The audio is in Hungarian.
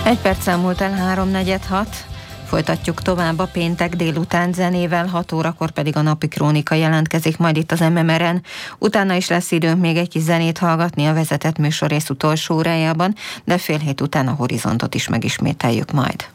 Egy perc múlt el 3:46. Folytatjuk tovább a péntek délután zenével, 6 órakor pedig a napi krónika jelentkezik majd itt az MMR-en. Utána is lesz időnk még egy kis zenét hallgatni a vezetett műsorész utolsó órájában, de fél hét után a Horizontot is megismételjük majd.